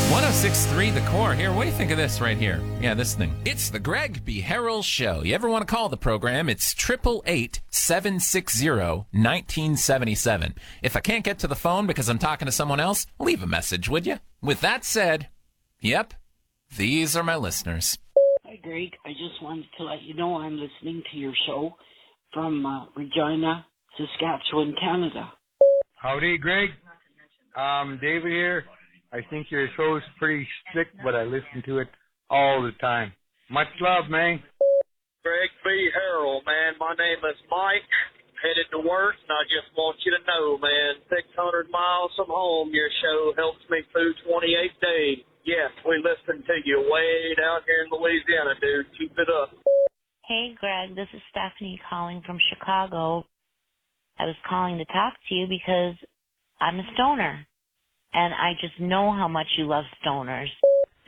1063 The Core here. What do you think of this right here? Yeah, this thing. It's the Greg B. Harrell Show. You ever want to call the program? It's 888-760-1977. If I can't get to the phone because I'm talking to someone else, leave a message, would you? With that said, yep, these are my listeners. Hi, Greg. I just wanted to let you know I'm listening to your show from Regina, Saskatchewan, Canada. Howdy, Greg. David here. I think your show's pretty slick, but I listen to it all the time. Much love, man. Greg B. Harrell, man. My name is Mike, headed to work, and I just want you to know, man, 600 miles from home, your show helps me through 28 days. Yes, we listen to you way down here in Louisiana, dude. Keep it up. Hey, Greg, this is Stephanie calling from Chicago. I was calling to talk to you because I'm a stoner, and I just know how much you love stoners.